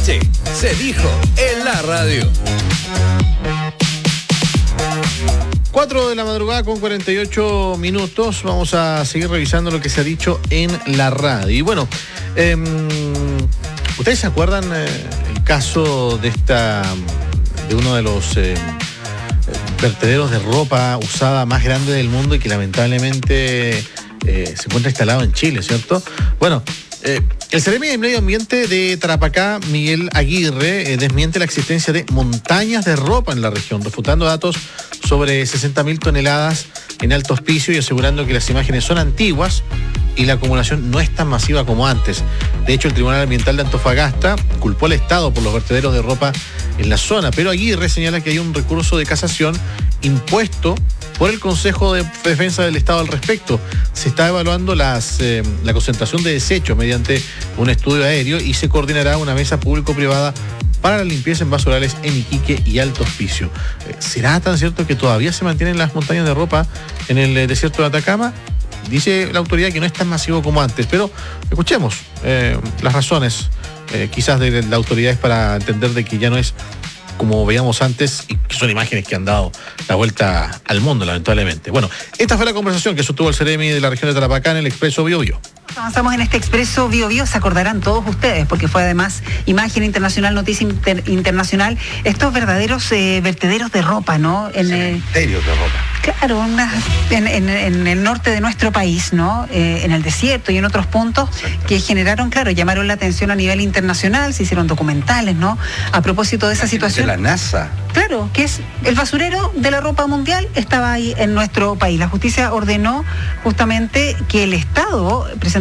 noche se dijo en la radio. 4 de la madrugada con 48 minutos. Vamos a seguir revisando lo que se ha dicho en la radio. Y bueno, ¿ustedes se acuerdan el caso de uno de los vertederos de ropa usada más grande del mundo y que lamentablemente se encuentra instalado en Chile, ¿cierto? Bueno, el Seremi de Medio Ambiente de Tarapacá, Miguel Aguirre, desmiente la existencia de montañas de ropa en la región, refutando datos sobre 60.000 toneladas en Alto Hospicio y asegurando que las imágenes son antiguas y la acumulación no es tan masiva como antes. De hecho, el Tribunal Ambiental de Antofagasta culpó al Estado por los vertederos de ropa en la zona, pero Aguirre señala que hay un recurso de casación impuesto por el Consejo de Defensa del Estado al respecto. Se está evaluando la concentración de desechos mediante un estudio aéreo y se coordinará una mesa público-privada para la limpieza en basurales en Iquique y Alto Hospicio. ¿Será tan cierto que todavía se mantienen las montañas de ropa en el desierto de Atacama? Dice la autoridad que no es tan masivo como antes, pero escuchemos las razones quizás de la autoridad para entender de que ya no es como veíamos antes, y que son imágenes que han dado la vuelta al mundo, lamentablemente. Bueno, esta fue la conversación que sostuvo el Seremi de la región de Tarapacá en el Expreso Biobío. Avanzamos en este Expreso Biobío, se acordarán todos ustedes, porque fue además imagen internacional, noticia internacional, estos verdaderos vertederos de ropa, ¿no? Cementerios de ropa. Claro, en el norte de nuestro país, ¿no? En el desierto y en otros puntos que generaron, claro, llamaron la atención a nivel internacional, se hicieron documentales, ¿no? A propósito de esa situación. De la NASA. Claro, que es el basurero de la ropa mundial, estaba ahí en nuestro país. La justicia ordenó justamente que el Estado presentara